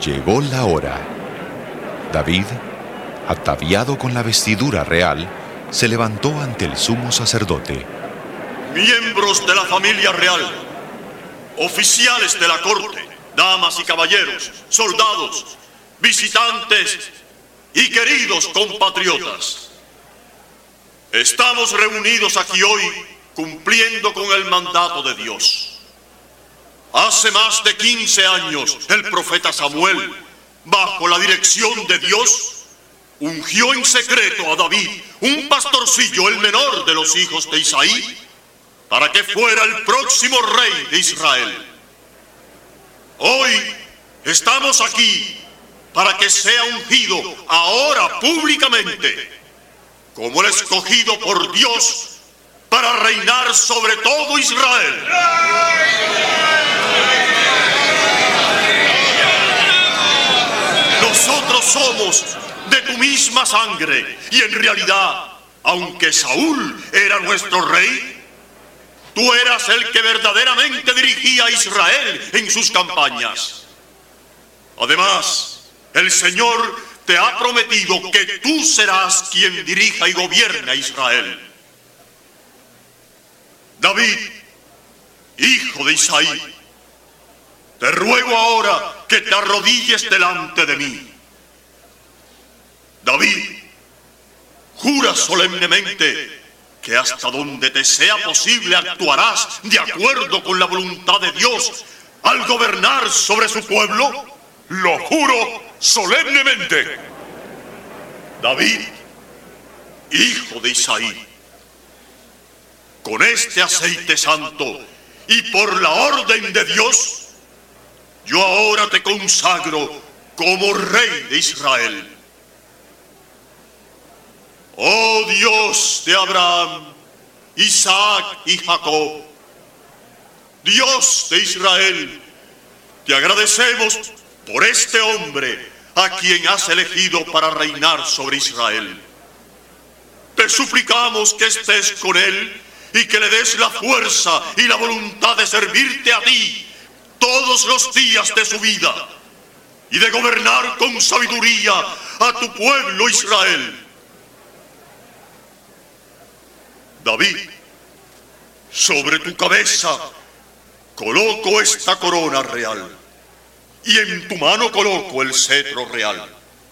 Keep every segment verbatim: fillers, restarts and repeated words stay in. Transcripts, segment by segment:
Llegó la hora. David, ataviado con la vestidura real, se levantó ante el sumo sacerdote. Miembros de la familia real, oficiales de la corte, damas y caballeros, soldados, visitantes y queridos compatriotas. Estamos reunidos aquí hoy cumpliendo con el mandato de Dios. Hace más de quince años, el profeta Samuel, bajo la dirección de Dios, ungió en secreto a David, un pastorcillo, el menor de los hijos de Isaí, para que fuera el próximo rey de Israel. Hoy estamos aquí para que sea ungido ahora públicamente como el escogido por Dios para reinar sobre todo Israel. Nosotros somos de tu misma sangre y en realidad, aunque Saúl era nuestro rey, tú eras el que verdaderamente dirigía a Israel en sus campañas. Además, el Señor te ha prometido que tú serás quien dirija y gobierne a Israel. David, hijo de Isaí, te ruego ahora que te arrodilles delante de mí. David, jura solemnemente que hasta donde te sea posible actuarás de acuerdo con la voluntad de Dios al gobernar sobre su pueblo. Lo juro solemnemente. David, hijo de Isaí, con este aceite santo y por la orden de Dios, yo ahora te consagro como rey de Israel. Oh Dios de Abraham, Isaac y Jacob, Dios de Israel, te agradecemos por este hombre a quien has elegido para reinar sobre Israel. Te suplicamos que estés con él y que le des la fuerza y la voluntad de servirte a ti todos los días de su vida y de gobernar con sabiduría a tu pueblo Israel. David, sobre tu cabeza coloco esta corona real y en tu mano coloco el cetro real.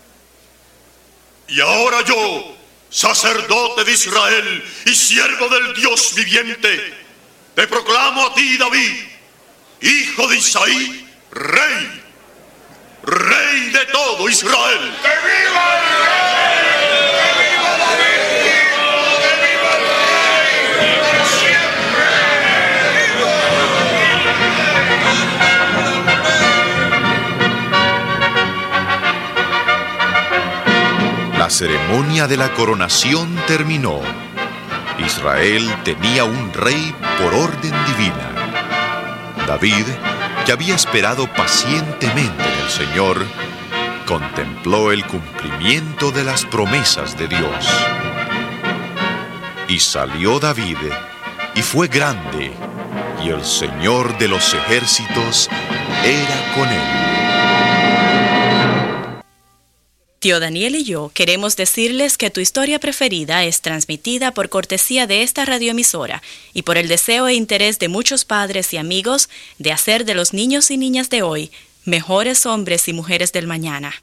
Y ahora yo, sacerdote de Israel y siervo del Dios viviente, te proclamo a ti, David, hijo de Isaí, rey, rey de todo Israel. ¡Que viva el rey! ¡Que viva David! ¡Que viva el rey! ¡Por siempre! La ceremonia de la coronación terminó. Israel tenía un rey por orden divina. David, que había esperado pacientemente en el Señor, contempló el cumplimiento de las promesas de Dios. Y salió David, y fue grande, y el Señor de los ejércitos era con él. Tío Daniel y yo queremos decirles que tu historia preferida es transmitida por cortesía de esta radioemisora y por el deseo e interés de muchos padres y amigos de hacer de los niños y niñas de hoy mejores hombres y mujeres del mañana.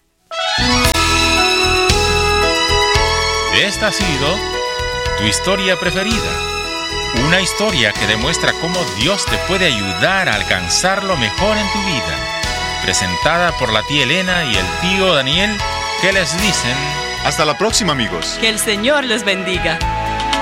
Esta ha sido tu historia preferida. Una historia que demuestra cómo Dios te puede ayudar a alcanzar lo mejor en tu vida. Presentada por la tía Elena y el tío Daniel, que les dicen: hasta la próxima, amigos. Que el Señor les bendiga.